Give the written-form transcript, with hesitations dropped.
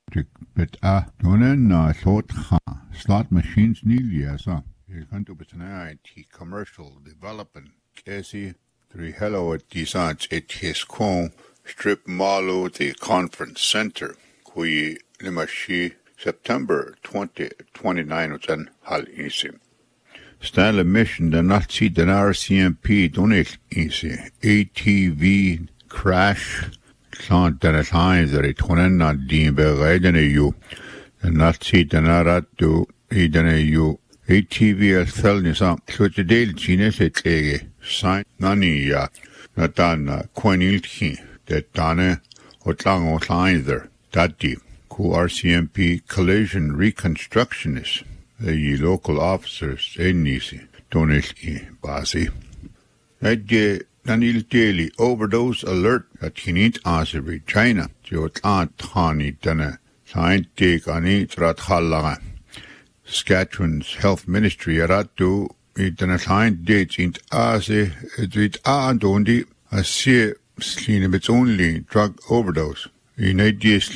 But donen slot machines niliasa. You can't do but commercial development. Casey, three hello at designs at his con strip malo the conference center. Kui limashi September 2029 utan hal isim. Stanley mission the Nazi den RCMP donate easy. ATV crash. Klant den line that it one not deem bereiden you. The Nazi den aratu eden you. ATV fell in some such a daily genius at a sign nani ya. Natan Quenilki that Dane Otlang Otline there. That deep. Ku RCMP collision reconstructionist. The local officers in Nisi. Donetski Basi. That Nanil daily overdose alert at Hinit Asiri China. Jotlant Hani Dana. Saint Dig Anit Rathallaga. Saskatchewan's health ministry Aratu. Itana Saint dates in Ase. It Andondi. A see seen its only drug overdose. In ideas